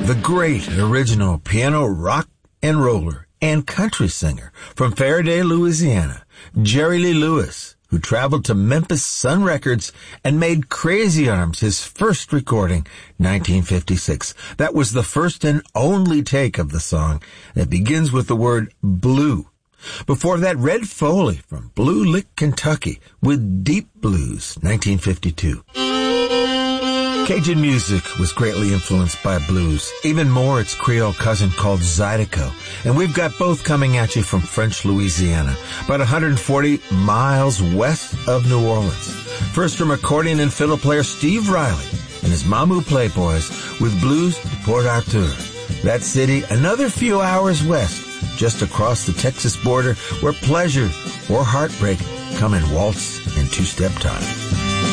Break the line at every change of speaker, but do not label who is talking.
The great original piano rock and roller and country singer from Faraday, Louisiana, Jerry Lee Lewis, who traveled to Memphis Sun Records and made Crazy Arms his first recording, 1956. That was the first and only take of the song that begins with the word blue. Before that, Red Foley from Blue Lick, Kentucky with Deep Blues, 1952. Cajun music was greatly influenced by blues, even more its Creole cousin called Zydeco, and we've got both coming at you from French Louisiana, about 140 miles west of New Orleans. First from accordion and fiddle player Steve Riley and his Mamou Playboys with Blues de Port Arthur. That city, another few hours west, just across the Texas border, where pleasure or heartbreak come in waltz and two-step time.